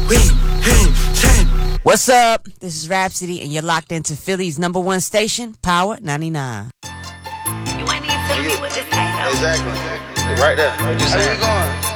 What's up? This is Rhapsody, and you're locked into Philly's #1 station, Power 99. You ain't even Philly with this thing, though. Exactly. Right there. What you saying?